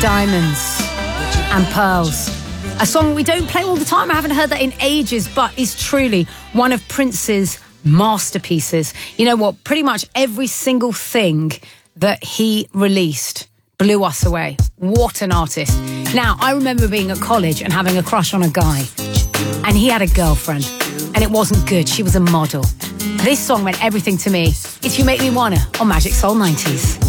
Diamonds and Pearls. A song we don't play all the time. I haven't heard that in ages, but is truly one of Prince's masterpieces. You know what? Pretty much every single thing that he released blew us away. What an artist. Now, I remember being at college and having a crush on a guy, and he had a girlfriend, and it wasn't good. She was a model. This song meant everything to me. It's You Make Me Wanna on Magic Soul 90s.